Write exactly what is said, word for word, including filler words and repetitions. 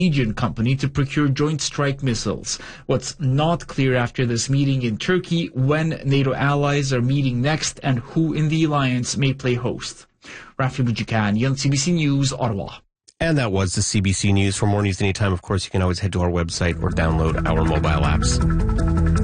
Norwegian company to procure Joint Strike missiles. What's not clear after this meeting in Turkey, when NATO allies are meeting next and who in the alliance may play host. Rafi Bujikanian, C B C News, Ottawa. And that was the C B C News. For more news anytime, of course, you can always head to our website or download our mobile apps.